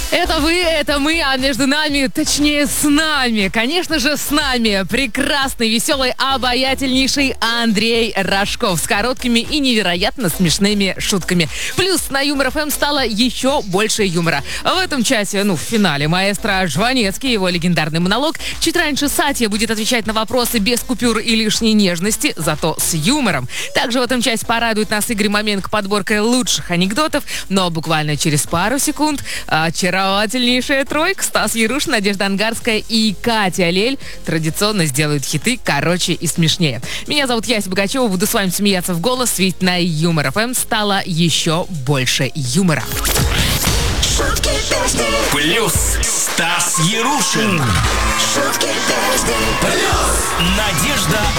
Это вы, это мы, а между нами, точнее с нами, конечно же с нами, прекрасный, веселый, обаятельнейший Андрей Рожков с короткими и невероятно смешными шутками. Плюс на Юмор ФМ стало еще больше юмора. В этом часе, в финале, маэстро Жванецкий, его легендарный монолог. Чуть раньше Сатья будет отвечать на вопросы без купюр и лишней нежности, зато с юмором. Также в этом часе порадует нас Игорь Маменко подборкой лучших анекдотов, но буквально через пару секунд очаровательнейшая тройка Стас Ярушин, Надежда Ангарская и Катя Лель традиционно сделают хиты короче и смешнее. Меня зовут Яся Богачева, буду с вами смеяться в голос, ведь на Юмор ФМ стало еще больше юмора. Плюс Стас Ярушин. Плюс Надежда